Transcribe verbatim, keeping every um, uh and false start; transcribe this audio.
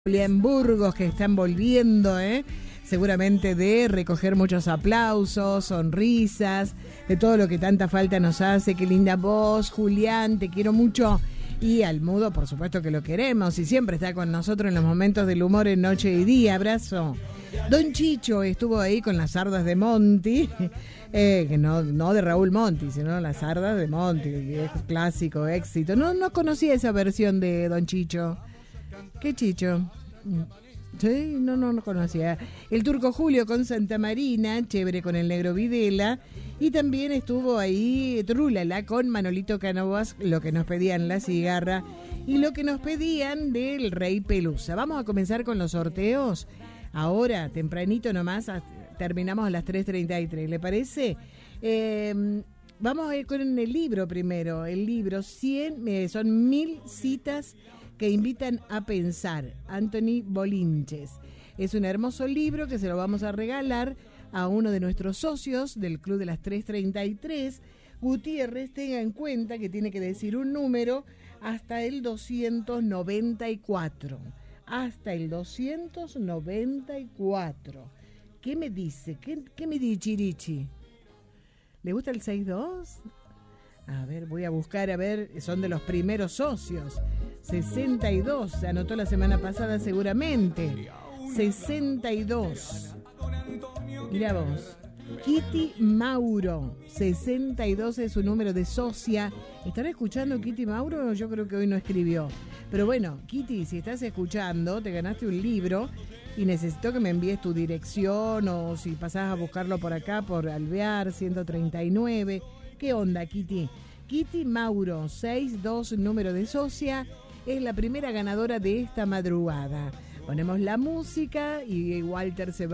Julián Burgos, que están volviendo, ¿eh? seguramente de recoger muchos aplausos, sonrisas, de todo lo que tanta falta nos hace. Qué linda voz, Julián, te quiero mucho. Y al Mudo, por supuesto que lo queremos, y siempre está con nosotros en los momentos del humor en noche y día. Abrazo. Don Chicho estuvo ahí con las sardas de Monti, eh, que no, no de Raúl Monti, sino las sardas de Monti, el viejo clásico éxito. No, no conocía esa versión de Don Chicho. ¿Qué Chicho? Sí, no, no, no conocía. El Turco Julio con Santa Marina, chévere con el Negro Videla. Y también estuvo ahí Trúlala con Manolito Cánovas, lo que nos pedían la cigarra y lo que nos pedían del Rey Pelusa. Vamos a comenzar con los sorteos. Ahora, tempranito nomás, terminamos a las tres treinta y tres, ¿le parece? Eh, vamos a ir con el libro primero. El libro, cien, eh, son mil citas que invitan a pensar, Anthony Bolinches. Es un hermoso libro que se lo vamos a regalar a uno de nuestros socios del Club de las tres treinta y tres. Gutiérrez, tenga en cuenta que tiene que decir un número hasta el doscientos noventa y cuatro. Hasta el doscientos noventa y cuatro. ¿Qué me dice? ¿Qué, qué me dice Chirichi? ¿Le gusta el sesenta y dos? A ver, voy a buscar, a ver, son de los primeros socios. sesenta y dos, se anotó la semana pasada seguramente. sesenta y dos. Mirá vos. Kitty Mauro, sesenta y dos es su número de socia. ¿Estará escuchando Kitty Mauro? Yo creo que hoy no escribió. Pero bueno, Kitty, si estás escuchando, te ganaste un libro y necesito que me envíes tu dirección o si pasás a buscarlo por acá, por Alvear ciento treinta y nueve. ¿Qué onda, Kitty? Kitty Mauro, sesenta y dos, número de socia, es la primera ganadora de esta madrugada. Ponemos la música y Walter se va